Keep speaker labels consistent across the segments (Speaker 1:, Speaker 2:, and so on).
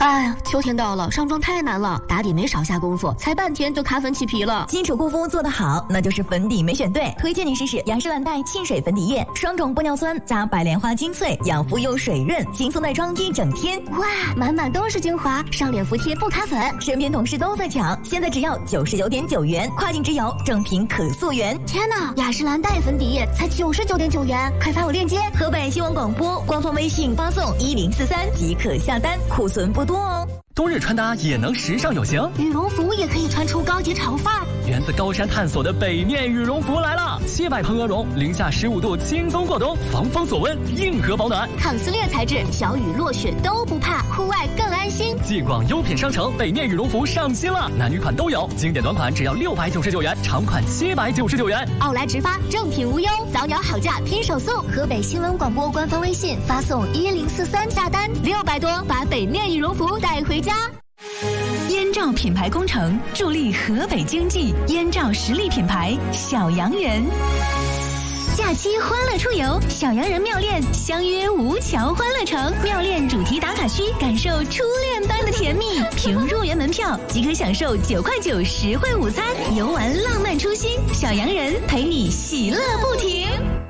Speaker 1: 哎呀，秋天到了，上妆太难了，打底没少下功夫，才半天就卡粉起皮了。
Speaker 2: 基础护肤做得好，那就是粉底没选对。推荐你试试雅诗兰黛沁水粉底液，双种玻尿酸加白莲花精粹，养肤又水润，轻松耐妆一整天。
Speaker 1: 哇，满满都是精华，上脸服帖不卡粉。
Speaker 2: 身边同事都在抢，现在只要99.9元，跨境直邮，正品可溯源。
Speaker 1: 天哪，雅诗兰黛粉底液才99.9元，快发我链接。
Speaker 2: 河北新闻广播官方微信发送1043即可下单，库存不多哦。
Speaker 3: 冬日穿搭也能时尚有型，
Speaker 1: 羽绒服也可以穿出高级潮范儿。
Speaker 3: 源自高山探索的北面羽绒服来了，700蓬鹅绒，零下15度轻松过冬，防风锁温，硬核保暖，
Speaker 1: 抗撕裂材质，小雨落雪都不怕，户外更安心。
Speaker 3: 继广优品商城，北面羽绒服上新了，男女款都有，经典短款只要699元，长款799元。
Speaker 1: 奥莱直发，正品无忧，早鸟好价拼手速。河北新闻广播官方微信发送1043下单，600多把北面羽绒服带回家。
Speaker 4: 燕赵品牌工程助力河北经济，燕赵实力品牌小洋人。假期欢乐出游，小洋人妙恋相约吴桥欢乐城，妙恋主题打卡区，感受初恋般的甜蜜。凭入园门票即可享受9块9实惠午餐，游玩浪漫初心，小洋人陪你喜乐不停。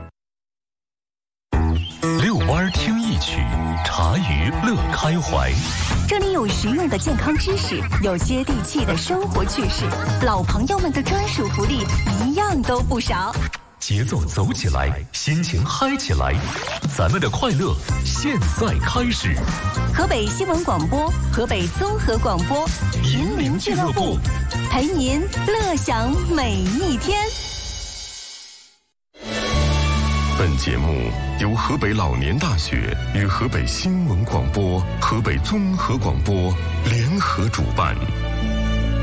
Speaker 5: 遛弯听一曲，茶余乐开怀。
Speaker 4: 这里有实用的健康知识，有接地气的生活趣事，老朋友们的专属福利一样都不少。
Speaker 5: 节奏走起来，心情嗨起来，咱们的快乐现在开始。
Speaker 4: 河北新闻广播，河北综合广播，
Speaker 5: 银铃俱乐部，
Speaker 4: 陪您乐享每一天。
Speaker 5: 本节目由河北老年大学与河北新闻广播、河北综合广播联合主办。